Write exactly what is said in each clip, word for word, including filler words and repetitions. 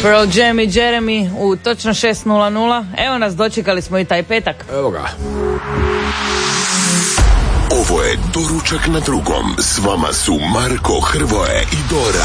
Pearl Jam i Jeremy u točno šest nula nula. Evo nas, dočekali smo i taj petak. Evo ga. Ovo je Doručak na drugom. S vama su Marko, Hrvoje i Dora.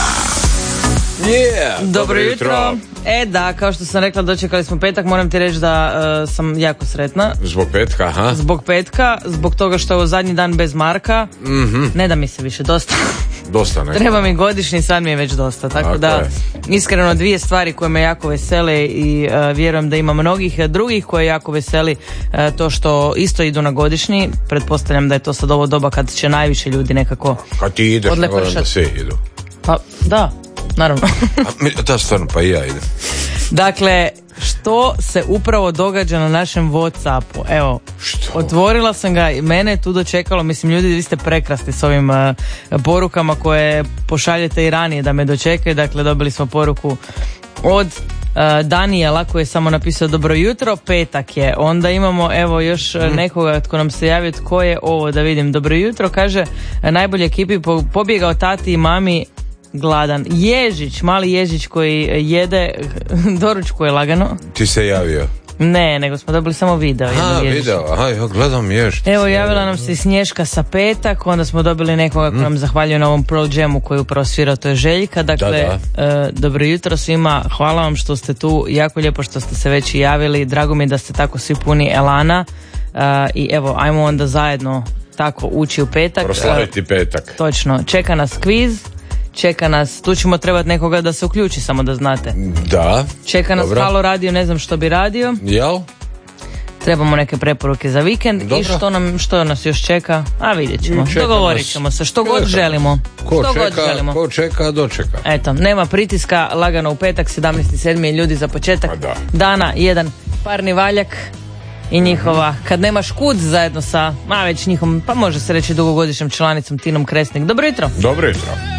Yeah, dobro, dobro jutro. jutro. E da, kao što sam rekla, dočekali smo petak. Moram ti reći da uh, sam jako sretna. Zbog petka, aha. Zbog petka, zbog toga što je ovo zadnji dan bez Marka. Mm-hmm. Ne da mi se više dosta. Dosta nekako. Treba mi godišnji, sad mi je već dosta. Tako, tako da, je. Iskreno dvije stvari koje me jako vesele i uh, vjerujem da ima mnogih drugih koje jako veseli, uh, to što isto idu na godišnji. Pretpostavljam da je to sad ovo doba kad će najviše ljudi nekako kad ti ideš, odlepršati. Da svi idu. Pa, da, naravno. A, da, stvarno, pa i ja idem. Dakle, što se upravo događa na našem WhatsAppu? Evo, što? Otvorila sam ga i mene je tu dočekalo. Mislim, ljudi, vi ste prekrasni s ovim uh, porukama koje pošaljete i ranije da me dočekaju. Dakle, dobili smo poruku od uh, Danijela koji je samo napisao dobro jutro, petak je. Onda imamo, evo, još mm. nekoga tko nam se javio, tko je ovo, da vidim. Dobro jutro, kaže, najbolje ekipi, po, pobjegao tati i mami, gladan. Ježić, mali ježić koji jede, doručku je lagano. Ti se javio? Ne, nego smo dobili samo video. Aha, video, aha, ja gledam jež. Evo, javila nam se Snješka sa petak, onda smo dobili nekoga koji mm. nam zahvaljuje na ovom Pearl Jamu koji upravo svira, to je Željka. Dakle, da, da. Uh, dobro jutro svima, hvala vam što ste tu, jako lijepo što ste se već i javili, drago mi je da ste tako svi puni elana uh, i evo, ajmo onda zajedno tako ući u petak. Proslaviti petak. Uh, točno, čeka nas kviz. Čeka nas, tu ćemo trebati nekoga da se uključi, samo da znate. Da. Čeka nas Dobro. Halo radio, ne znam što bi radio. Jel? Trebamo neke preporuke za vikend. Dobro. I što nam, što nas još čeka? A vidjet ćemo, čeka dogovorit ćemo se, što čeka. God želimo. Ko što čeka, god želimo. Ko čeka, dočeka. Eto, nema pritiska, lagano u petak, sedamnaesti sedmi ljudi za početak da. dana, jedan parni valjak i njihova, kad nema škud zajedno sa, ma već njihovom, pa može se reći dugogodišnjom članicom Tinom Kresnik. Dobro jutro. Dobro jutro.